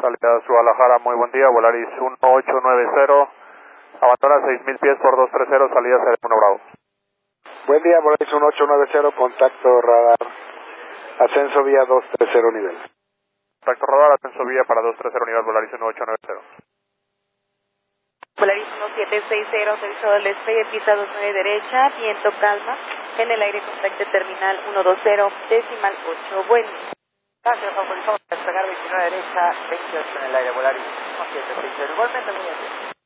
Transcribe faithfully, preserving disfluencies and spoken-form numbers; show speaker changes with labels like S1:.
S1: Salida a Guadalajara, muy buen día, Volaris uno ocho nueve cero, abandona seis mil pies por dos tres cero, salida cero uno Bravo.
S2: Buen día, Volaris uno ocho nueve cero, contacto radar, ascenso vía dos tres cero nivel.
S1: Contacto radar, ascenso vía para dos tres cero nivel, Volaris uno ocho nueve cero.
S3: Volaris uno siete seis cero, servicio del despegue, pista dos nueve derecha, viento calma, en el aire contacto terminal uno dos cero, decimal ocho, buen día.
S4: Gracias, autorizamos a despegar veintinueve derecha, veintiocho en el aire, Volaris uno siete seis cero, igualmente muy bien.